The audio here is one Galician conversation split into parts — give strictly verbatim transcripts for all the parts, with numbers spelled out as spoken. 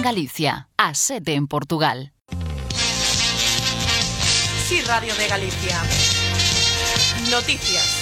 Galicia, a sete en Portugal. Sí, Radio de Galicia. Noticias.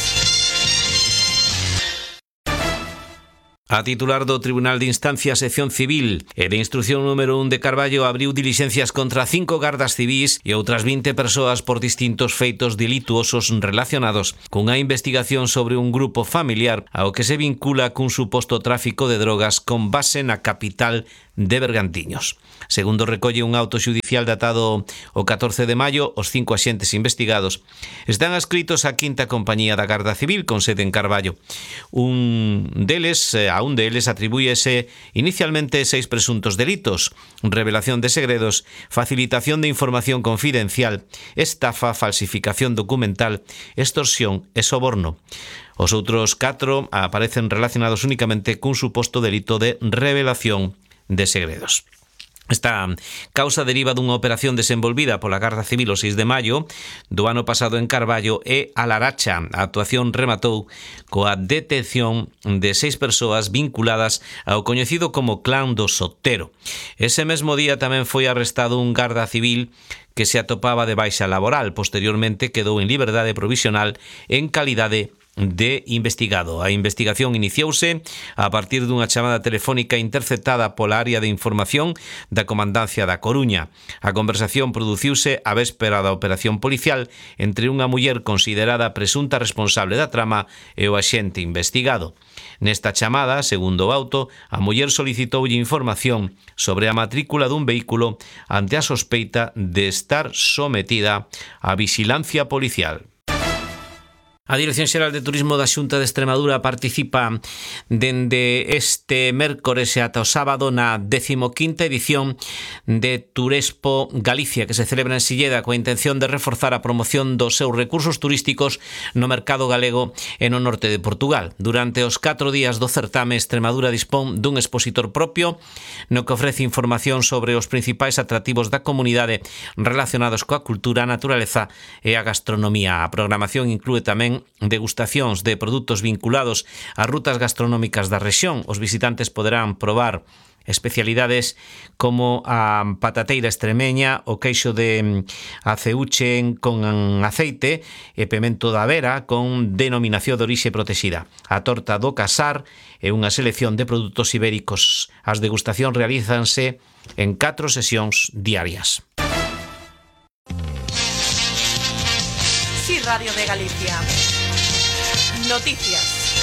A titular do Tribunal de Instancia Sección Civil e de Instrucción número un de Carballo abriu dilixencias contra cinco gardas civís e outras vinte persoas por distintos feitos delituosos relacionados cunha investigación sobre un grupo familiar ao que se vincula cun suposto tráfico de drogas con base na capital de Bergantiños. Segundo recolle un auto xudicial datado o catorce de maio, os cinco axentes investigados están adscritos á quinta compañía da Garda Civil con sede en Carballo. Un deles, a un deles atribúyese inicialmente seis presuntos delitos: revelación de segredos, facilitación de información confidencial, estafa, falsificación documental, extorsión e soborno. Os outros catro aparecen relacionados únicamente cun suposto delito de revelación de segredos. Esta causa deriva dunha operación desenvolvida pola Garda Civil o seis de maio do ano pasado en Carballo e a Laracha. A actuación rematou coa detención de seis persoas vinculadas ao coñecido como Clan do Sotero. Ese mesmo día tamén foi arrestado un Garda Civil que se atopaba de baixa laboral. Posteriormente quedou en liberdade provisional en calidade de investigado. A investigación iniciouse a partir dunha chamada telefónica interceptada pola área de información da Comandancia da Coruña. A conversación produciuse a véspera da operación policial entre unha muller considerada presunta responsable da trama e o axente investigado. Nesta chamada, segundo o auto, a muller solicitoulle información sobre a matrícula dun vehículo ante a sospeita de estar sometida á vixilancia policial. A Dirección Xeral de Turismo da Xunta de Extremadura participa dende este mércores e ata o sábado na decimoquinta edición de Turespo Galicia, que se celebra en Silleda coa intención de reforzar a promoción dos seus recursos turísticos no mercado galego e no norte de Portugal. Durante os catro días do certame, Extremadura dispón dun expositor propio no que ofrece información sobre os principais atractivos da comunidade relacionados coa cultura, a naturaleza e a gastronomía. A programación inclúe tamén degustacións de produtos vinculados ás rutas gastronómicas da rexión. Os visitantes poderán probar especialidades como a patateira extremeña, o queixo de aceuche con aceite e pemento da vera con denominación de orixe protexida, a torta do casar e unha selección de produtos ibéricos. As degustacións realízanse en catro sesións diarias. Sí, Radio de Galicia. Noticias.